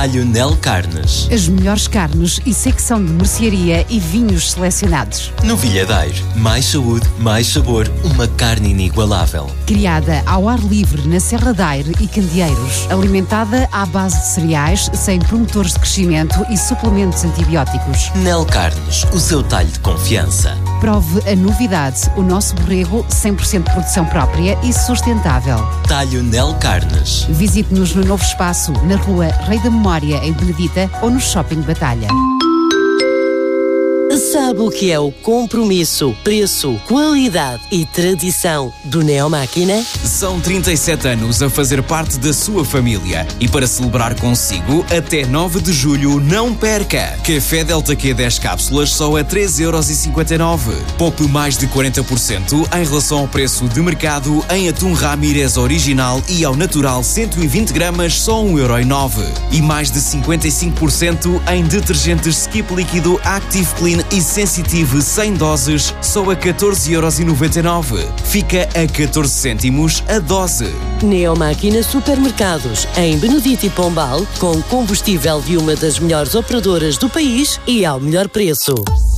Talho Nel Carnes. As melhores carnes e secção de mercearia e vinhos selecionados. Novilhadeiro. Mais saúde, mais sabor. Uma carne inigualável. Criada ao ar livre na Serra da Aire e Candeeiros. Alimentada à base de cereais, sem promotores de crescimento e suplementos antibióticos. Nel Carnes, o seu talho de confiança. Prove a novidade, o nosso borrego 100% de produção própria e sustentável. Talho Nel Carnes. Visite-nos no novo espaço, na rua Rei da Memória, em Benedita, ou no Shopping Batalha. Sabe o que é o compromisso, preço, qualidade e tradição do Neomáquina? São 37 anos a fazer parte da sua família e para celebrar consigo, até 9 de julho, não perca! Café Delta Q 10 cápsulas só a 3,59€. Poupe mais de 40% em relação ao preço de mercado em atum Ramírez original e ao natural 120 gramas só 1,09€. E mais de 55% em detergentes Skip líquido Active Clean e Sensitive 100 doses só a 14,99€. Fica a 14 cêntimos a dose. Neomáquina Supermercados, em Benedito e Pombal, com combustível de uma das melhores operadoras do país e ao melhor preço.